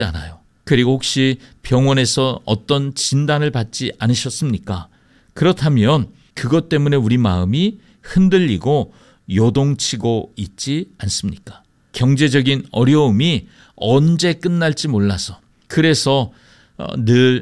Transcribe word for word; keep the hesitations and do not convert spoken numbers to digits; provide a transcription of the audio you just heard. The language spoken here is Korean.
않아요. 그리고 혹시 병원에서 어떤 진단을 받지 않으셨습니까? 그렇다면 그것 때문에 우리 마음이 흔들리고 요동치고 있지 않습니까? 경제적인 어려움이 언제 끝날지 몰라서, 그래서 늘